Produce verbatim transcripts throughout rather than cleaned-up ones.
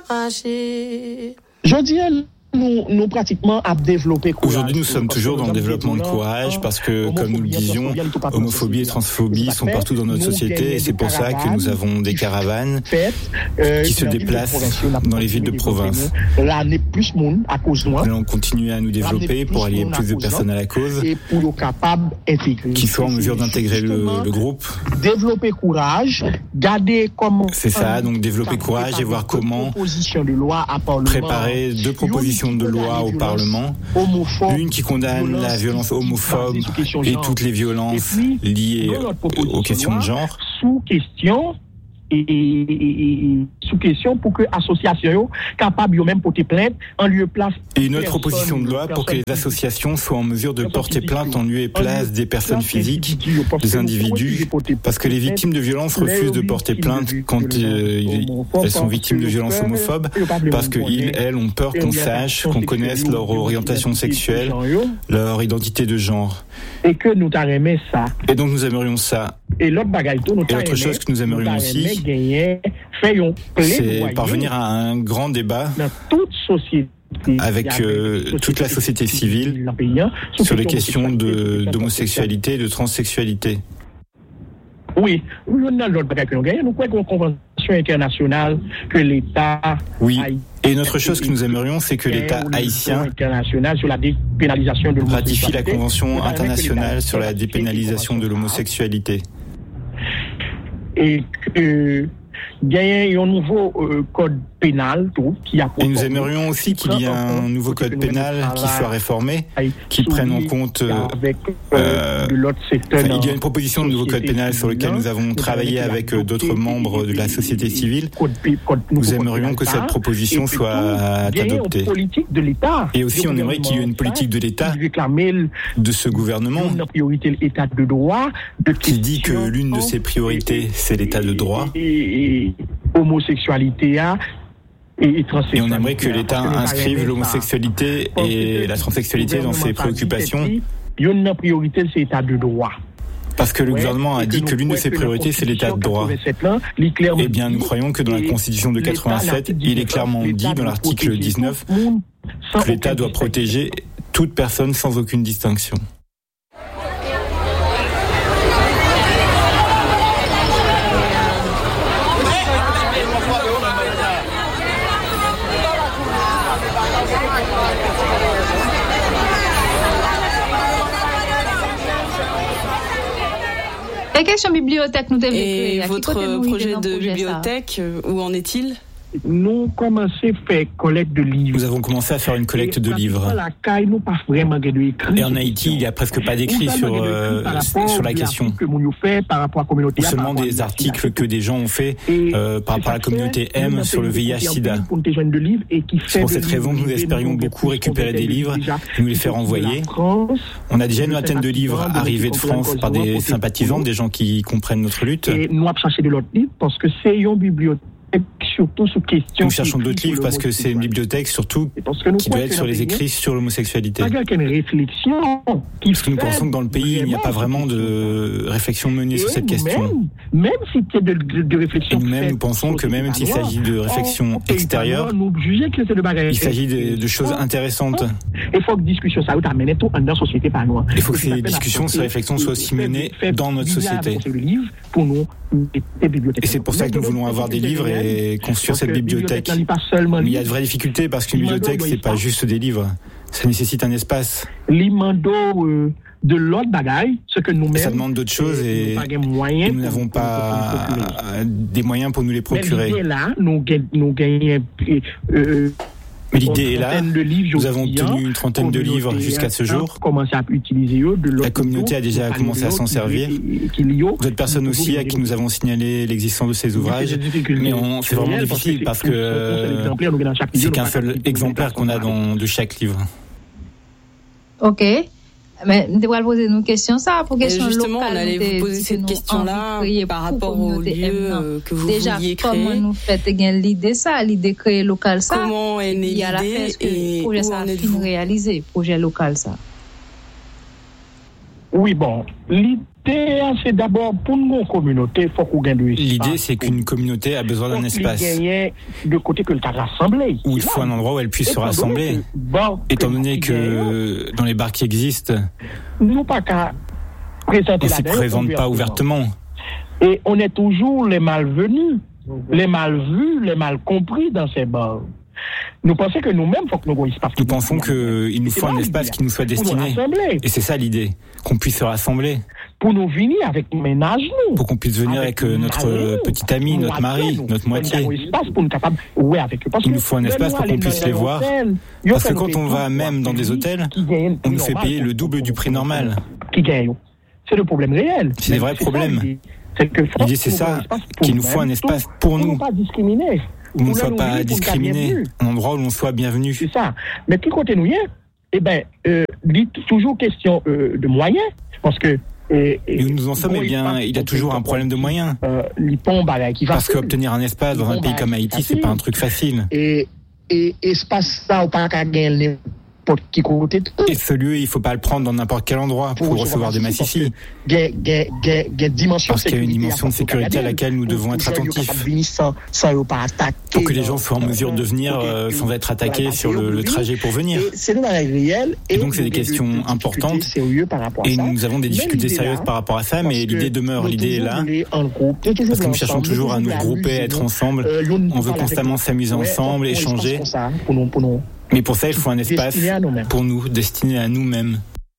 Je dis Nous, nous pratiquement à développer courage. Aujourd'hui, nous sommes toujours dans le développement de courage parce que, comme nous le disions, homophobie et transphobie sont partout dans notre société et c'est pour ça que nous avons des caravanes qui se déplacent dans les villes de province. Nous allons continuer à nous développer pour allier plus de personnes à la cause qui soient en mesure d'intégrer le, le groupe. Développer courage, garder comment... C'est ça, donc développer courage et voir comment préparer deux propositions de loi au Parlement, une qui condamne la violence homophobe et toutes les violences liées aux questions de genre. Sous question et, et, et sous question pour que l'association capable de même porter plainte en lieu et place. Et une autre proposition de loi pour que les associations soient en mesure de porter plainte en lieu et place des personnes physiques, des individus, parce que les victimes de violences refusent de porter plainte quand euh, elles sont victimes de violences homophobes, parce qu'ils, elles, ont peur qu'on sache, qu'on connaisse leur orientation sexuelle, leur identité de genre. Et que nous t'aimons ça. Et donc nous aimerions ça. Et l'autre Et l'autre chose que nous aimerions aussi, c'est parvenir à un grand débat avec euh, toute la société civile sur les questions de, d'homosexualité et de transsexualité. Oui, nous croyons qu'une convention internationale que l'État... Oui, et une autre chose que nous aimerions, c'est que l'État haïtien ratifie la Convention internationale sur la dépénalisation de l'homosexualité. Et que il y a un nouveau euh, code pénal tout, qui a et nous aimerions aussi qu'il y ait un nouveau code pénal qui soit réformé, qui prenne en compte euh, euh, enfin, il y a une proposition de nouveau code pénal sur lequel nous avons travaillé avec d'autres membres de la société civile. Nous aimerions que cette proposition soit adoptée. Et aussi on aimerait qu'il y ait une politique de l'État, de ce gouvernement, qui dit que l'une de ses priorités c'est l'État de droit. Homosexualité a et, et on aimerait que l'État inscrive l'homosexualité et la transsexualité dans ses préoccupations. Une priorité c'est l'État de droit. Parce que le gouvernement a dit que l'une de ses priorités c'est l'État de droit. Eh bien, nous croyons que dans la Constitution de quatre-vingt-sept, il est clairement dit dans l'article dix-neuf que l'État doit protéger toute personne sans aucune distinction. La question bibliothèque, nous devons Et votre projet de bibliothèque, où en est-il ? Nous commençons à faire collecte de livres. Nous avons commencé à faire une collecte de livres. Et en Haïti, il n'y a presque pas d'écrits sur, euh, sur la question. Ou seulement des articles que des gens ont fait euh, par rapport à la communauté M sur le V I H sida. C'est pour cette raison que nous espérions beaucoup récupérer des livres et nous les faire envoyer. On a déjà une vingtaine de livres arrivés de France par des sympathisants, des gens qui comprennent notre lutte. Et nous avons cherché de l'autre livre parce que c'est une bibliothèque. Surtout sous question. Nous cherchons d'autres livres parce que c'est une bibliothèque surtout qui doit être sur les écrits sur l'homosexualité. Parce que nous pensons que dans le pays, il n'y a pas vraiment de réflexion menée sur cette question. Même si il y a de, de, de réflexion. Et nous-mêmes, nous pensons que même s'il s'agit de réflexion extérieure, il s'agit de, de choses intéressantes. Il faut que discussion ça amène tout dans la société par nous. Il faut que ces discussions, ces réflexions soient aussi menées dans notre société. Et c'est pour ça que nous voulons avoir des livres et construire cette bibliothèque. Mais il y a de vraies difficultés parce qu'une bibliothèque, c'est pas juste des livres. Ça nécessite un espace. De l'autre bagaille, ce que nous-mêmes, ça demande d'autres choses et, et nous n'avons pas des moyens pour nous les procurer. Mais là, nous, nous gagnons. Euh, Mais l'idée est là. Nous avons obtenu une trentaine de livres jusqu'à ce jour. La communauté a déjà commencé à s'en servir. D'autres personnes aussi à qui nous avons signalé l'existence de ces ouvrages. Mais on, c'est vraiment difficile parce que euh, c'est qu'un seul exemplaire qu'on a dans, de chaque livre. Ok. Mais nous devons poser une question ça pour question locale. Justement, on allait vous poser cette question-là par rapport au lieu que vous déjà, vouliez créer. Déjà, comment nous faites l'idée ça, l'idée créer local ça? Comment est née l'idée et le projet où ça en a êtes-vous? réalisé, projet local ça? Oui, bon, c'est d'abord pour une communauté, il faut qu'on gagne de l'espace. L'idée, c'est qu'une communauté a besoin d'un espace. De côté que le tas rassemblé. Où il faut un endroit où elle puisse se rassembler. Étant donné que dans les bars qui existent, nous pas qu'à présenter on ne s'y présente pas ouvertement. Et on est toujours les malvenus, les mal vus, les mal compris dans ces bars. Nous pensons que nous-mêmes, il faut que nous ayons un espace. Nous pensons qu'il nous faut un espace qui nous soit destiné. Et c'est ça l'idée, qu'on puisse se rassembler. Pour nous venir avec nos ménages, nous. Pour qu'on puisse venir avec, avec notre mari, petit ami, notre mari, nous. notre moitié. Pour nous capable, ouais, avec eux. Parce Il nous faut un espace pour qu'on puisse les voir. Parce que quand on va même dans des hôtels, on nous fait payer le double du prix normal. Qui gagne. C'est le problème réel. C'est des vrais problèmes. L'idée, c'est ça, qu'il nous faut un espace pour nous. Où on ne soit pas discriminé, un endroit où l'on soit bienvenu. C'est ça. Mais qui côté nous y est, eh bien, euh, toujours question euh, de moyens, parce que... Et, et, et où nous en sommes, eh bien, il y a toujours un problème de moyens. Euh, parce qu'obtenir un espace dans un pays comme Haïti, c'est pas un truc facile. Et, et espace ça, ou pas qu'à gagner qui côté. Et ce lieu, il ne faut pas le prendre dans n'importe quel endroit pour, pour recevoir des massifis. Parce qu'il y a une dimension de sécurité à laquelle nous devons être attentifs. Pour que les gens soient en mesure de venir euh, sans être attaqués sur le, le trajet pour venir. Et donc c'est des questions importantes. Et nous avons des difficultés sérieuses par rapport à ça, mais l'idée demeure, l'idée est là. Parce que nous cherchons toujours à nous regrouper, à être ensemble. On veut constamment s'amuser ensemble, échanger. Mais pour ça, il faut un espace pour nous, destiné à nous-mêmes.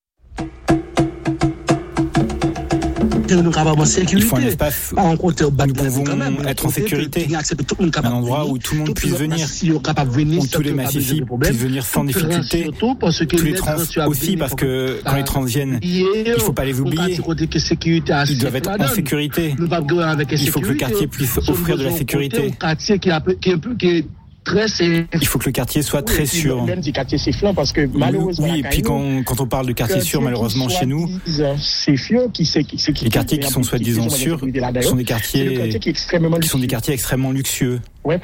Il faut un espace où nous pouvons être en sécurité, un endroit où tout le monde puisse venir, où tous les massifis puissent venir sans difficulté, tous les trans aussi, parce que quand les trans viennent, il ne faut pas les oublier, ils doivent être en sécurité, il faut que le quartier puisse offrir de la sécurité. Il faut que le quartier soit très sûr. Parce que malheureusement, oui, et puis quand, quand on parle de quartier sûr, malheureusement chez nous, les quartiers qui sont soi-disant sûrs sont des quartiers qui sont des quartiers extrêmement luxueux. Il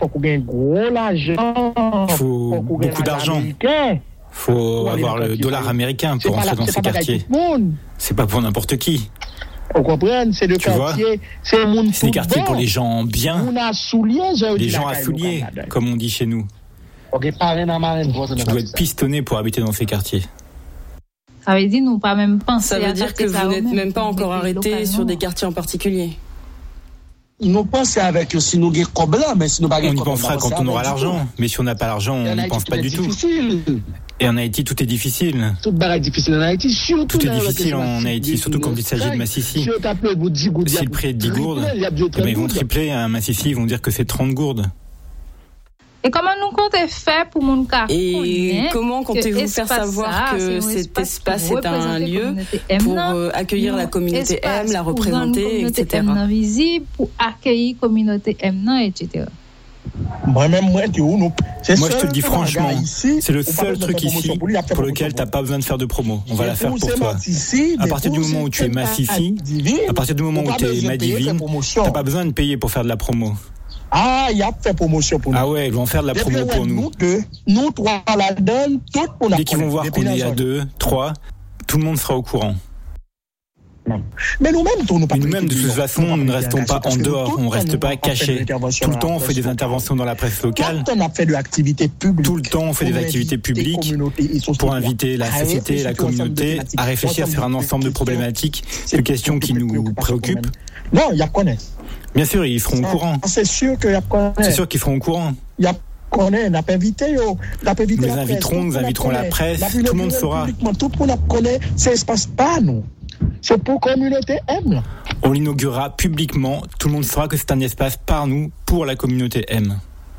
faut beaucoup d'argent. Il faut avoir le dollar américain pour entrer dans ces quartiers. C'est pas pour n'importe qui. On comprend, c'est le tu quartier, vois, c'est le monde c'est des quartiers pour les gens bien, les gens à souliers, comme on dit chez nous. Tu dois être pistonné pour habiter dans ces quartiers. Ça veut dire nous pas même penser. Ça veut dire que vous n'êtes même pas encore arrêté sur des quartiers en particulier. Nous pensons avec si nous avons problème, mais si nous pas on y pensera quand on aura l'argent, mais si on n'a pas l'argent, on n'y pense pas du tout. Et en Haïti, tout est difficile. Tout est difficile en Haïti, surtout. Tout est difficile en Haïti, surtout quand il s'agit de massifis. Si le prix est de dix gourdes, eh ben ils vont tripler un massifi, ils vont dire que c'est trente gourdes. Et comment nous comptez faire pour mon cas? Et comment comptez-vous faire savoir que cet espace est un lieu pour accueillir la communauté M, la représenter, et cetera. Visible pour accueillir la communauté M, et cetera. Moi-même, moi, moi, je te le dis franchement, c'est le seul truc ici pour lequel tu n'as pas besoin de faire de promo. On va la faire pour toi. À partir du moment où tu es massifi, à partir du moment où tu es madivine, tu n'as pas besoin de payer pour faire de la promo. Ah, il y a fait promotion pour nous. Ah ouais, ils vont faire de la promo pour nous. Nous, trois, la donne, tout pour Dès qu'ils vont voir qu'on est à deux, trois, tout le monde sera au courant. Mais nous-mêmes, nous, Mais nous-mêmes, de toute façon, nous ne restons pas en dehors, on ne reste pas cachés. Tout le temps, on fait des interventions dans la presse locale. Tout le temps, on fait de l'activité publique. Tout le temps, on fait des activités publiques pour inviter la société et la communauté à réfléchir sur un ensemble de problématiques, de questions qui nous préoccupent. Non, il y a connaît. Bien sûr, ils seront au courant. C'est sûr qu'il y a connaît. C'est sûr qu'ils seront au courant. Il y a connaît, n'a pas invité, yo. N'a pas invité. Nous les inviterons, nous inviterons la presse, tout le monde saura. Tout le monde connaît, ça ne se passe pas, nous. C'est pour la communauté M. On l'inaugurera publiquement. Tout le monde saura que c'est un espace par nous, pour la communauté M.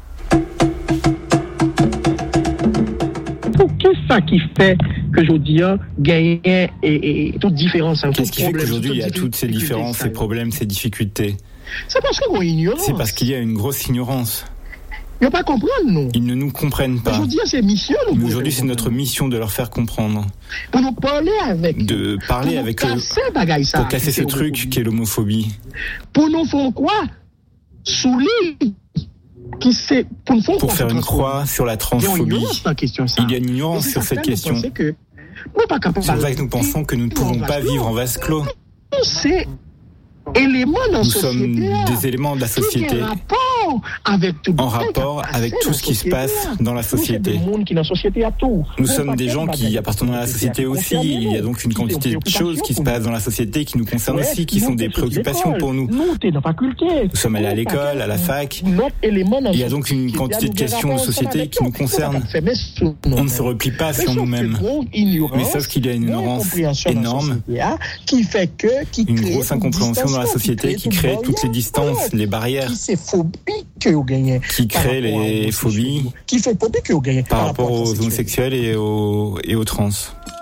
Qu'est-ce ça qui fait que je dis gagner et, et, et toute différence? Qu'est-ce qui fait qu'aujourd'hui il y a toutes ces différences, ces problèmes, ces difficultés? C'est parce qu'on ignore. C'est parce qu'il y a une grosse ignorance. Ils ne pas comprendre, nous. Ils ne nous comprennent pas. Aujourd'hui, c'est mission. Mais aujourd'hui, c'est notre mission de leur faire comprendre. Pour nous parler avec. De parler pour avec eux. Pour casser ce truc qu'est l'homophobie. Pour nous faire quoi? Soulier. Qui sait, pour nous faire Pour faire une croix sur la transphobie. Il y a une ignorance sur cette question. C'est pour ça que nous pensons que nous ne pouvons pas vivre en vase clos. c'est éléments dans Nous sommes des éléments de la société en rapport avec tout ce qui se passe dans la société. Nous sommes des gens qui appartenons à la société aussi. Il y a donc une quantité de choses qui se passent dans la société qui nous concernent aussi, qui sont des préoccupations pour nous. Nous sommes allés à l'école, à la fac. Il y a donc une quantité de questions de société qui nous concernent. On ne se replie pas sur nous-mêmes. Mais sauf qu'il y a une ignorance énorme, une grosse incompréhension dans la société qui crée toutes les distances, les barrières, qui crée les phobies par rapport aux homosexuels et aux, et aux trans.